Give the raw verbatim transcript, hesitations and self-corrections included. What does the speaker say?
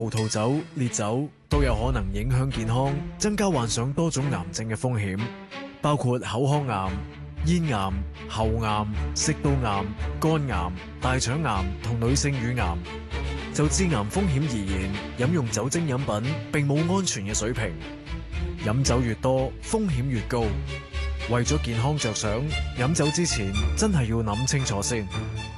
葡萄酒、烈酒都有可能影響健康，增加患上多種癌症嘅風險，包括口腔癌、咽癌、喉癌、食道癌、肝癌、大腸癌同女性乳癌。就致癌風險而言，飲用酒精飲品並冇安全嘅水平，飲酒越多風險越高。為咗健康着想，飲酒之前真係要諗清楚先。